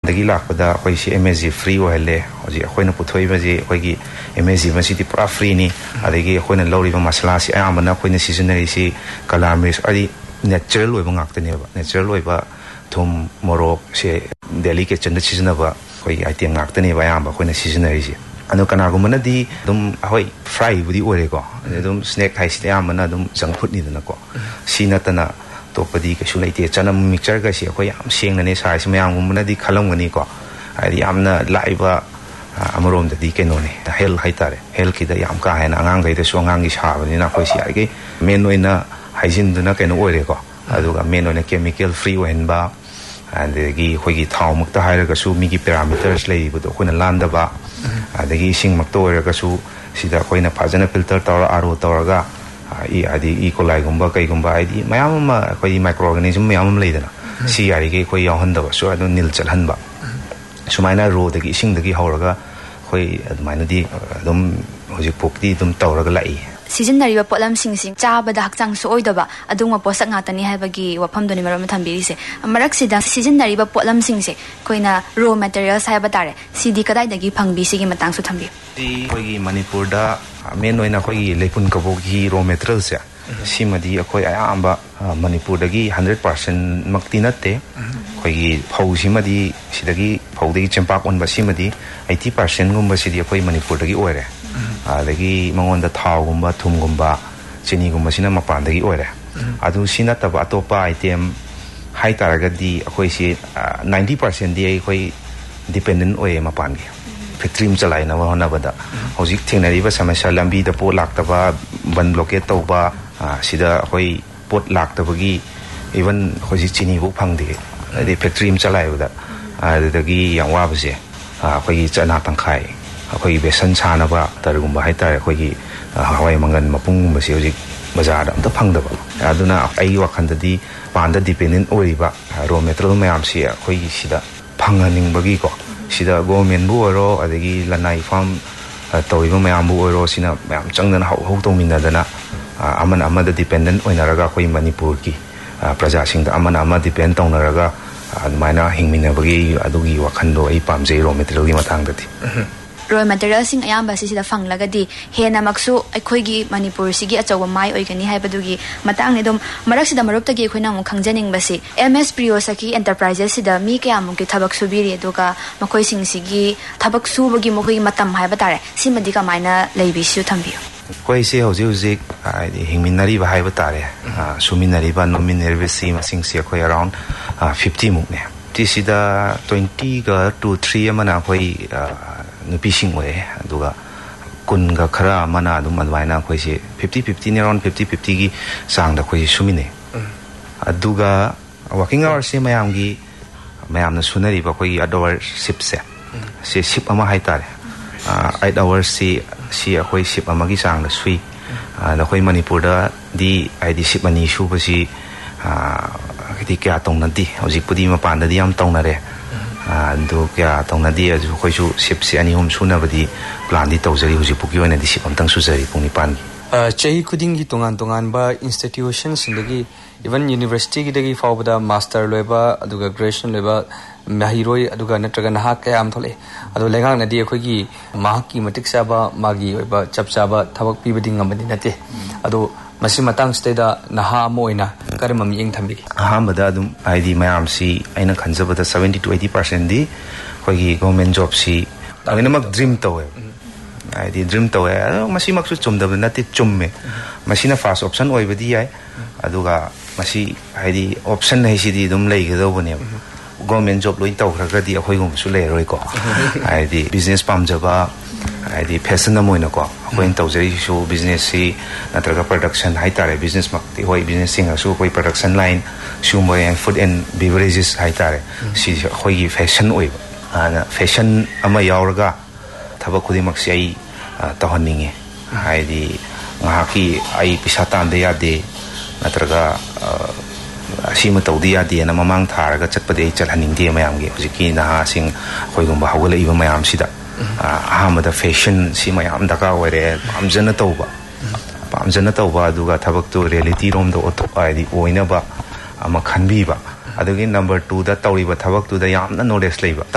dagi lakpada koi si MSG free ohele hoji akoina puthoi baji koi MSG masidi pura free ni adagi akoina lori ba masala si amana akoina seasonary si kalamis ari natural oi ba ngaktane ba natural oi ba thum morok se Delhi ke chanda season ba koi item ngaktane ba yam ba akoina seasonary si anu kana gumana di dum hoi fry budi ore ko dum snack hai si amana dum junk food ni dana ko sinatana topadi ka sulaite chanam mixture ga si akoi am sengna ne sai mayam gumna di khalam gani ko ai amna laiba amarom da di keno ne hel haitare hel ki da yam ka hena angang ga da so angang gi sa bani na khoi si ai ge men oina hygiene duna keno oire ko adu ga men oina chemical free wen ba and gi khoi gi thau mak ta haira ga su mi gi parameters lei bu do khona landa ba adagi sing mak to oire ga su sida khoi na phajana filter tor aro tor ga E. coli gumba kai gumba adi mayam ma koi microorganism mayam leidana si ari ge koi yahan da so adu nil chalhan ba sumaina ro dagi sing dagi hauraga koi admaina di dum hojik pokti dum tawraga lai seasonary ba polam sing chaba da hakchang so oidaba adunga posak ngatani haibagi wafam doni maram thambiri se marak sida seasonary ba polam sing se koina raw materials haiba tare sidi kadai dagi phangbi sigi matang su thambi di koi manipur da men oina koi lepun kabogi raw materials ya simadi akoi ayamba manipur dagi 100% makti natte koi phau simadi sidagi phau dagi chempak on ba simadi 80% gumba sidi akoi manipur dagi oire adagi mangon da thau gumba thum gumba chini gumba sina mapan dagi oire adu sina taba atopa item hai taraga di akoi si 90% di akoi dependent oye mapan gi factory m chalai na wa na bada hojik thenari ba samasya lambi da po lak taba ban blockade tawba sida akoi pot lak tabagi even hojik chini bu phangde adi factory m chalai da adagi yang wa base akoi chana tangkhai akoi besan chana ba targumba hai tar akoi hawai mangan mapung ba se hojik bazar da amta phangdaba aduna ai wakhanda di panda dependent oiba raw material mayam si akoi sida phanganing bagi ko sida government bu oro adagi lanai farm toiba mayam bu oro sina mayam changdana hau tongmina dana amana amada dependent oinaraga koi manipur ki praja singda amana ama depend tongnaraga admaina hingmina bagi adugi wakhando ai pamjei raw material gi matang dati raw materials sing ayamba sida fanglagadi hena maksu aikhoigi manipur sigi achawa mai oigani haibadugi matang ne dom marak sida marup tagi khoina mu khangjaning basi MS Priyosaki Enterprises sida mi kya mu ki thabak subiri doga makhoi sing sigi thabak subagi mokoi matam haiba tare simadi ka maina leibi su thambiyo koi se hoji hoji hingminari ba haiba tare suminari ba nominary si masing si khoi around 50 muk ne tisida 20 ga to 3 amana khoi nupi singwe aduga kun ga khara mana dum adwaina khoi se 50-50 ne around 50-50 gi sang da khoi sumine aduga working hours se mayam na sunari ba khoi ador sip se sip ama hai tare 8 hours si khoi sip ama gi sang da sui da khoi manipur da di id sip ani shu ba si kiti kya tong na di hojik pudi ma pan da di am tong na re do kya tong na di aju khoi su sip si ani hom suna badi plan di tawjari hojik puki oina di sip amtang su jari pungni pan gi chahi khuding gi tongan ba institutions sindagi even university gi dagi fawbada master loiba aduga graduation loiba mahiroi aduga natraga naha kaya am thole adu lengang na di khoi gi mahaki matik saba magi oiba chapchaba thabak pi bading amadi nate adu masi matang steda naha moina karamam yeng thambi ahamada dum id mayam si aina khanjabada 70 to 80% di khoi government job si agina mak dream tawe id dream tawe masi maksu chumdab nati chumme masina first option oibadi ai aduga masi id option hai si di dum lei gado bone government job loi tawkhraga di khoi gum su le roi ko id business pamjaba id fashion na moina ko khoi tawjari su business si natraga production hai tare business mak ti hoi business singa su khoi production line su moi and food and beverages hai tare si khoi gi fashion oi ana fashion ama yauraga thabak khudi mak si ai tahaninge id ngahaki ai pisa tan de ya de natraga asima tawdi ya de na mamang tharaga chatpade chalhaning de mayam ge hojiki na sing khoi gum ba hawala iba mayam sida ahamada fashion si mayam daka were pamjana tawba aduga thabak to reality rom do otop ai oina ba ama khanbi ba adugi number 2 da tawri ba thabak tu da yamna knowledge leiba